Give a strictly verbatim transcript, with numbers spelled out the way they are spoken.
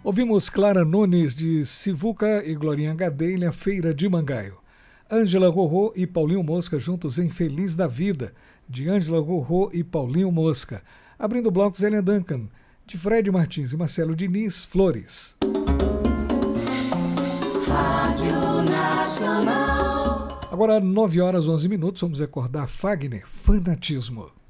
Ouvimos Clara Nunes de Sivuca e Glorinha Gadelha, Feira de Mangaio. Ângela Rorô e Paulinho Mosca juntos em Feliz da Vida, de Ângela Rorô e Paulinho Mosca. Abrindo o bloco, Zélia Duncan, de Fred Martins e Marcelo Diniz, Flores. Rádio Nacional. Agora, nove horas e onze minutos, vamos recordar Fagner, Fanatismo.